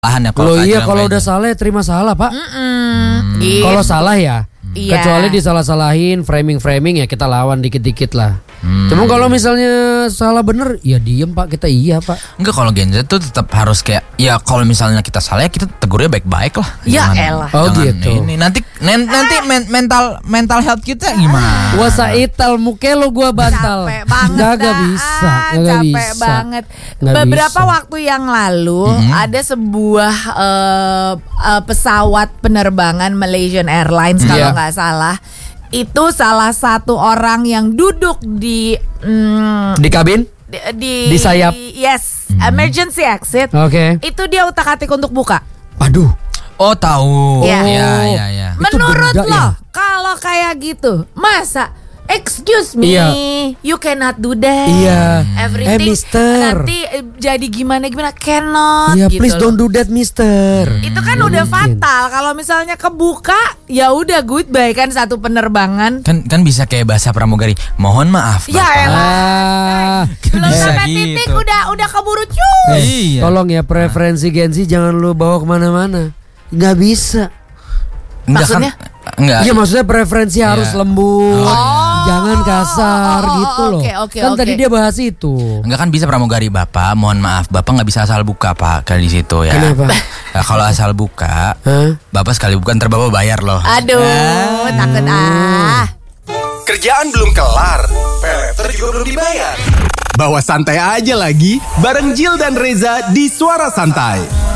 Ya, Loh iya kalau udah salah ya terima salah Pak. Kalau salah ya kecuali disalah-salahin framing ya kita lawan dikit-dikit lah. Cuma kalau misalnya salah bener ya diem Pak, kita iya Pak. Enggak, kalau Gen Z tuh tetap harus kayak ya kalau misalnya kita salah ya kita tegurnya baik-baik lah. Ya elah. Oh gitu. Ini nanti mental health kita gimana? Wasaital muke lo gua bantal. Capek banget. Gak bisa. Capek banget. Beberapa waktu yang lalu ada sebuah pesawat penerbangan Malaysian Airlines kalau nggak salah. Itu salah satu orang yang duduk di kabin? Di sayap. Yes, emergency exit. Oke. Itu dia utak-atik untuk buka. Aduh. Oh tahu. Ya. Ya. Menurut denda, lo, kalau kayak gitu, masa excuse me, you cannot do that. Iya. Everything mister. nanti jadi gimana cannot. Iya, gitu please don't do that, mister. Itu kan udah fatal. Kalau misalnya kebuka, ya udah goodbye kan satu penerbangan. Kan bisa kayak bahasa pramugari. Mohon maaf. Ya Bapak. elah. Belum Bisa sampai gitu. titik udah keburu cuy. Iya. Tolong ya preferensi Gen Z jangan lu bawa kemana-mana. Nggak bisa. Enggak, Maksudnya? Enggak. Iya maksudnya preferensi harus lembut. Jangan kasar gitu loh. Oke, Kan tadi dia bahas itu. Enggak, kan bisa pramugari Bapak. Mohon maaf, Bapak nggak bisa asal buka Pak kalau di situ ya. Kenapa? Nah, kalau asal buka, Bapak sekali buka ntar Bapak bayar loh. Aduh, takut Kerjaan belum kelar, peleter juga belum dibayar. Bawa santai aja lagi, bareng Jill dan Reza di Suara Santai.